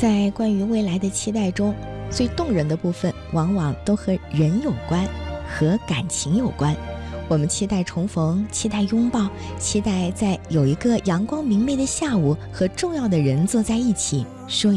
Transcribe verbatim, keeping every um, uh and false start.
在关于未来的期待中，最动人的部分往往都和人有关，和感情有关。我们期待重逢，期待拥抱，期待在有一个阳光明媚的下午和重要的人坐在一起，说